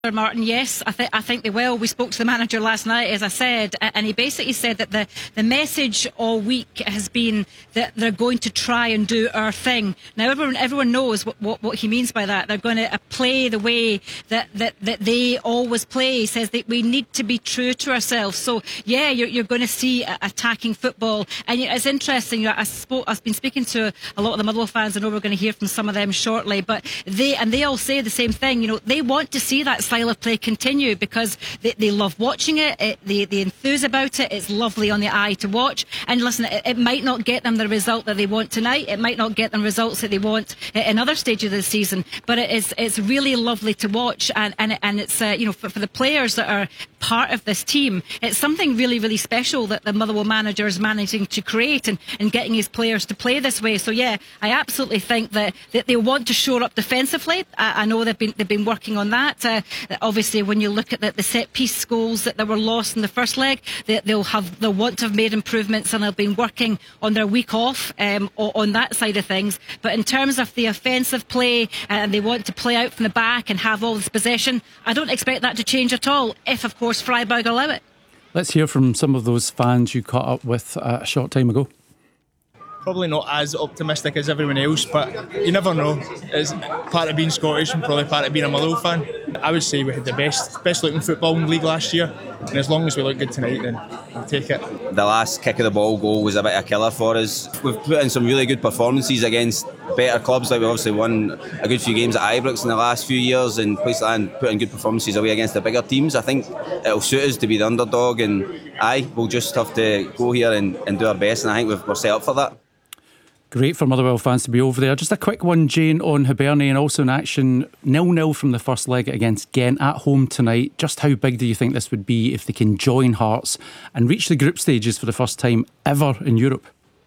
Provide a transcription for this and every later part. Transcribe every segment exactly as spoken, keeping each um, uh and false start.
Martin, yes, I, th- I think they will. We spoke to the manager last night, as I said, and he basically said that the, the message all week has been that they're going to try and do our thing. Now, everyone everyone knows what, what, what he means by that. They're going to play the way that, that, that they always play. He says that we need to be true to ourselves. So, yeah, you're, you're going to see attacking football. And it's interesting, you know, I spoke, I've been speaking to a lot of the Motherwell fans. I know we're going to hear from some of them shortly, but they, and they all say the same thing, you know, they want to see that style of play continue because they, they love watching it, it they, they enthuse about it, it's lovely on the eye to watch. And listen, it, it might not get them the result that they want tonight, it might not get them results that they want in other stages of the season, but it is, it's really lovely to watch, and, and, and it's, uh, you know, for, for the players that are part of this team, it's something really, really special that the Motherwell manager is managing to create and, and getting his players to play this way. So yeah, I absolutely think that, that they want to shore up defensively. I, I know they've been they've been working on that. Uh, obviously, when you look at the, the set piece goals that, that were lost in the first leg, they, they'll have they'll want to have made improvements, and they've been working on their week off um, on that side of things. But in terms of the offensive play, and uh, they want to play out from the back and have all this possession, I don't expect that to change at all, if of course Freiburg allow it. Let's hear from some of those fans you caught up with uh, a short time ago. Probably not as optimistic as everyone else, but you never know. It's part of being Scottish and probably part of being a Motherwell fan. I would say we had the best best looking football in the league last year, and as long as we look good tonight, then I'll take it. The last kick of the ball goal was a bit of a killer for us. We've put in some really good performances against better clubs, like we've obviously won a good few games at Ibrox in the last few years, and places like that, and put in good performances away against the bigger teams. I think it'll suit us to be the underdog, and aye, we'll just have to go here and, and do our best, and I think we've, we're set up for that. Great for Motherwell fans to be over there. Just a quick one, Jane, on Hibernian, also in action. nil nil from the first leg against Ghent at home tonight. Just how big do you think this would be if they can join Hearts and reach the group stages for the first time ever in Europe?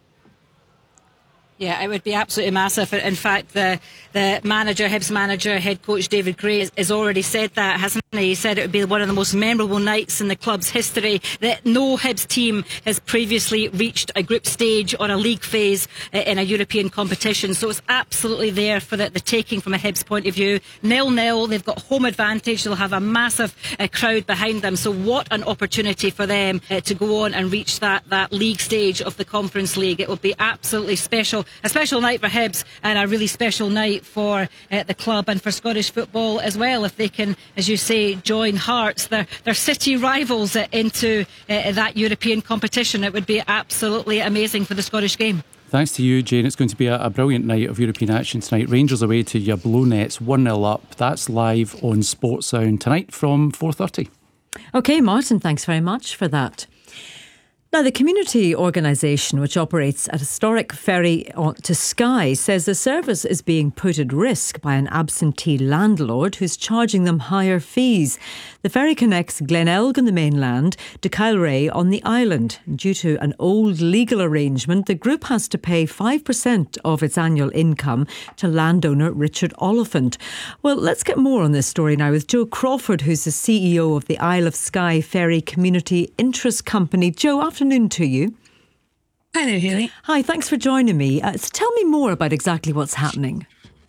Yeah, it would be absolutely massive. In fact, the the manager, Hibs manager, head coach David Gray has already said that, hasn't he? He said it would be one of the most memorable nights in the club's history, that no Hibs team has previously reached a group stage on a league phase in a European competition. So it's absolutely there for the, the taking from a Hibs point of view. nil nil, they've got home advantage, they'll have a massive uh, crowd behind them. So what an opportunity for them uh, to go on and reach that, that league stage of the Conference League. It will be absolutely special. A special night for Hibs and a really special night for uh, the club and for Scottish football as well, if they can, as you say, join Hearts, their, their city rivals, uh, into uh, that European competition. It would be absolutely amazing for the Scottish game. Thanks to you, Jane. It's going to be a, a brilliant night of European action tonight. Rangers away to Jablonec, one nil up. That's live on Sportsound tonight from four thirty. OK, Martin, thanks very much for that. Now, the community organisation, which operates a historic ferry to Skye, says the service is being put at risk by an absentee landlord who's charging them higher fees. The ferry connects Glenelg on the mainland to Kylray on the island. Due to an old legal arrangement, the group has to pay five percent of its annual income to landowner Richard Oliphant. Well, let's get more on this story now with Joe Crawford, who's the C E O of the Isle of Skye Ferry Community Interest Company. Joe, afternoon to you. Hi there, Hayley. Hi, thanks for joining me. Uh, so tell me more about exactly what's happening.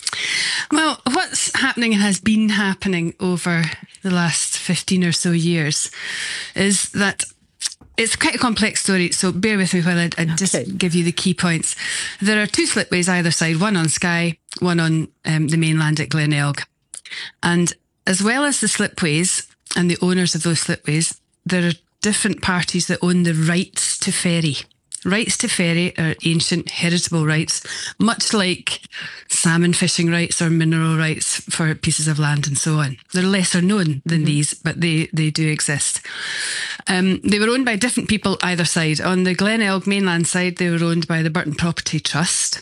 Well, what's happening and has been happening over the last fifteen or so years is that it's quite a complex story, so bear with me while I, I just okay. give you the key points. There are two slipways either side, one on Skye, one on um, the mainland at Glenelg. And as well as the slipways and the owners of those slipways, there are different parties that own the rights to ferry. Rights to ferry are ancient, heritable rights, much like salmon fishing rights or mineral rights for pieces of land and so on. They're lesser known than mm-hmm. these, but they, they do exist. Um, they were owned by different people either side. On the Glenelg mainland side, they were owned by the Burton Property Trust,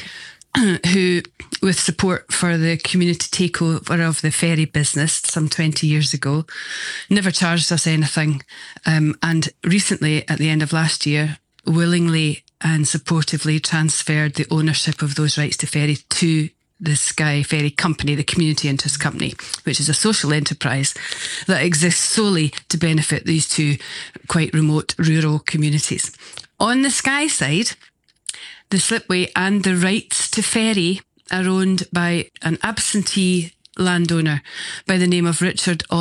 who, with support for the community takeover of the ferry business some twenty years ago, never charged us anything. Um, and recently, at the end of last year, willingly and supportively transferred the ownership of those rights to ferry to the Skye Ferry Company, the Community Interest Company, which is a social enterprise that exists solely to benefit these two quite remote rural communities. On the Skye side, the slipway and the rights to ferry are owned by an absentee landowner by the name of Richard